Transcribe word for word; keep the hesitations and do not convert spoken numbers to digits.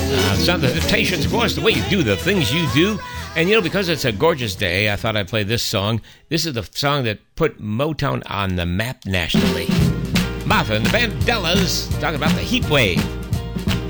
Uh, Sound of the Temptations, of course, the way you do the things you do. And, you know, because it's a gorgeous day, I thought I'd play this song. This is the song that put Motown on the map nationally. Martha and the Vandellas talking about the heat wave.